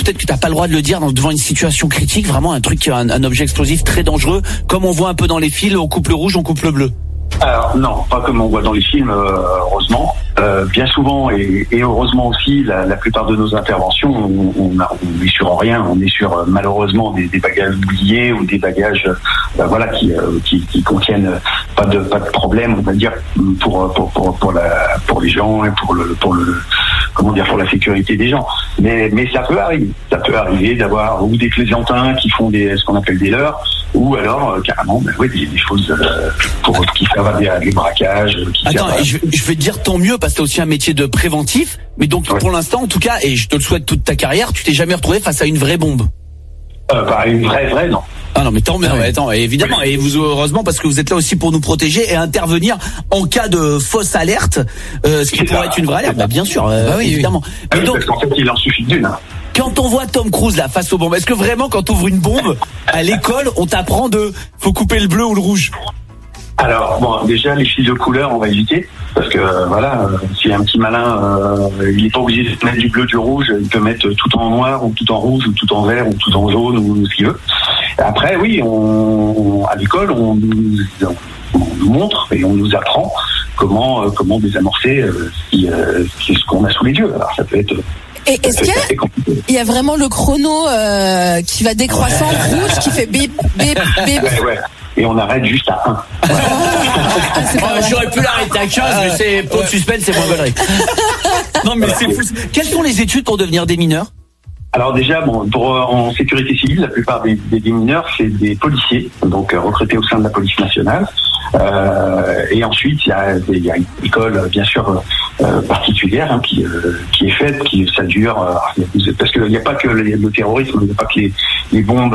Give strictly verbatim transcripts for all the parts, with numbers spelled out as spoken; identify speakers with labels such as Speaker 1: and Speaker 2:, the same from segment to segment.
Speaker 1: peut-être que t'as pas le droit de le dire dans, devant une situation critique, vraiment un truc, un, un objet explosif très dangereux, comme on voit un peu dans les films, on coupe le rouge, on coupe le bleu.
Speaker 2: Alors non, pas comme on voit dans les films, euh, heureusement. Euh, bien souvent et, et heureusement aussi, la, la plupart de nos interventions, on, on, a, on est sur rien, on est sur euh, malheureusement des, des bagages oubliés ou des bagages, euh, voilà, qui, euh, qui qui contiennent pas de pas de problème, on va dire, pour pour pour pour la pour les gens et pour le pour le comment dire pour la sécurité des gens. Mais mais ça peut arriver, ça peut arriver d'avoir ou des clésiantins qui font des ce qu'on appelle des leurres, ou alors euh, carrément, ben ouais, des, des choses euh, pour qui servent à des, à des braquages. Qui
Speaker 1: Attends,
Speaker 2: à...
Speaker 1: je, je vais te dire tant mieux parce que t'as aussi un métier de préventif. Mais donc ouais. Pour l'instant, en tout cas, et je te le souhaite toute ta carrière, tu t'es jamais retrouvé face à une vraie bombe.
Speaker 2: Euh, bah, une vraie, vraie, non.
Speaker 1: Ah non, mais tant mieux.
Speaker 2: Ah ouais.
Speaker 1: Attends, évidemment, et vous heureusement parce que vous êtes là aussi pour nous protéger et intervenir en cas de fausse alerte, euh, ce qui pourrait être une vraie alerte. Bah bien sûr, euh, bah oui, évidemment.
Speaker 2: Oui.
Speaker 1: Mais
Speaker 2: ah
Speaker 1: donc,
Speaker 2: parce qu'en fait, il en suffit d'une. Hein.
Speaker 1: Quand on voit Tom Cruise là face aux bombes, est-ce que vraiment quand on ouvre une bombe à l'école, on t'apprend de faut couper le bleu ou le rouge?
Speaker 2: Alors bon, déjà les fils de couleur, on va éviter parce que euh, voilà, euh, s'il y a un petit malin, euh, il n'est pas obligé de mettre du bleu, du rouge, il peut mettre tout en noir ou tout en rouge ou tout en vert ou tout en jaune ou ce qu'il veut. Après, oui, on, à l'école, on nous, on nous montre et on nous apprend comment euh, comment désamorcer euh, ce, qui, euh, ce qu'on a sous les yeux. Alors ça peut être
Speaker 3: Et est-ce qu'il y a vraiment le chrono euh, qui va décroissant rouge qui fait bip bip bip?
Speaker 2: Ouais, ouais. Et on arrête juste à un.
Speaker 3: Oh,
Speaker 1: oh, j'aurais pu l'arrêter à quinze, mais c'est pour le suspense, c'est moins connerie. Non, mais c'est fou. Quelles sont les études pour devenir démineur?
Speaker 2: Alors déjà, bon, pour, en sécurité civile, la plupart des, des démineurs, c'est des policiers, donc euh, recrutés au sein de la police nationale. Euh, et ensuite, il y a, il y a une école, bien sûr, euh, particulière hein, qui, euh, qui est faite, qui ça dure, euh, parce qu'il n'y a pas que le, le terrorisme, il n'y a pas que les, les bombes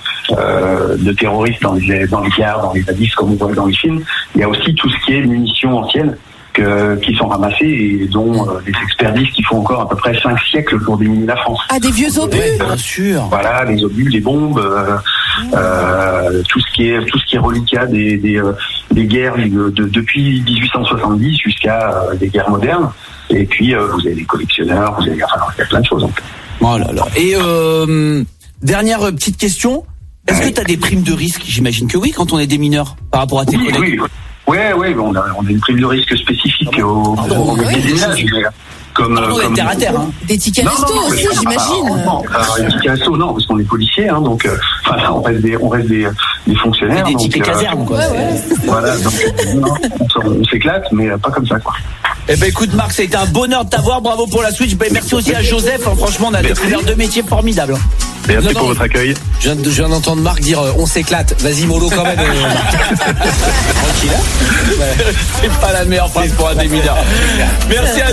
Speaker 2: euh, de terroristes dans les dans les gares, dans les balises, comme on voit dans les films. Il y a aussi tout ce qui est munitions anciennes. Que, qui sont ramassés et dont euh, les experts disent qu'il faut encore à peu près cinq siècles pour déminer la France.
Speaker 3: Ah, des vieux obus,
Speaker 1: ouais, bien sûr.
Speaker 2: Voilà, les obus, les bombes, euh, mmh. euh, tout ce qui est tout ce qui est reliquat des des, euh, des guerres de, de, depuis dix-huit cent soixante-dix jusqu'à euh, des guerres modernes. Et puis euh, vous avez les collectionneurs, vous avez enfin il y a plein de choses en fait.
Speaker 1: Oh là là. Et euh, dernière petite question, est-ce que tu as des primes de risque? J'imagine que oui, quand on est démineur par rapport à tes
Speaker 2: oui,
Speaker 1: collègues.
Speaker 2: Oui. Ouais, ouais, on a, on a une prime de risque spécifique ah bon, au, au
Speaker 3: oui,
Speaker 2: déminage. Comme,
Speaker 1: Pardon,
Speaker 2: comme
Speaker 1: terre à terre, hein.
Speaker 3: Des tickets resto aussi,
Speaker 2: ah,
Speaker 3: j'imagine.
Speaker 2: Ah, non, alors, les tickets resto, non, parce qu'on est policiers, hein, donc, euh, enfin, on reste des, on reste des, des fonctionnaires.
Speaker 1: Et des tickets
Speaker 2: donc,
Speaker 1: casernes,
Speaker 2: euh,
Speaker 1: quoi.
Speaker 3: Ouais, ouais.
Speaker 2: Voilà, donc, non, on, on s'éclate, mais pas comme ça, quoi.
Speaker 1: Eh ben écoute Marc, ça a été un bonheur de t'avoir, bravo pour la Switch. Ben, merci aussi à Joseph, hein, franchement on a découvert deux métiers formidables.
Speaker 4: Merci non, non, pour votre accueil.
Speaker 5: Je viens, de, je viens d'entendre Marc dire euh, on s'éclate. Vas-y mollo quand même. Euh,
Speaker 1: Tranquille. Hein ouais. C'est pas la meilleure phrase pour un démineur. Merci à